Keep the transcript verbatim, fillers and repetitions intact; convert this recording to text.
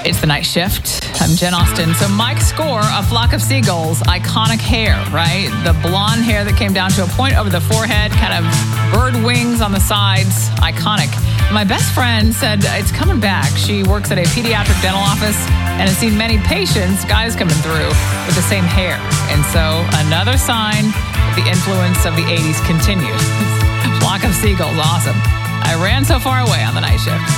It's the night shift. I'm Jen Austen. So Mike Score, A Flock of Seagulls, iconic hair, right? The blonde hair that came down to a point over the forehead, kind of bird wings on the sides, iconic. My best friend said it's coming back. She works at a pediatric dental office and has seen many patients, guys coming through with the same hair. And so another sign that the influence of the eighties continues. Flock of Seagulls, awesome. I ran so far away on the night shift.